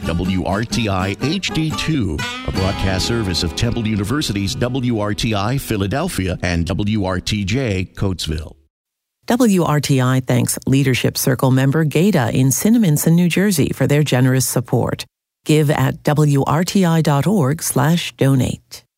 WRTI HD2, a broadcast service of Temple University's WRTI Philadelphia and WRTJ Coatesville. WRTI thanks Leadership Circle member GATA in Cinnaminson, New Jersey for their generous support. Give at WRTI.org/donate.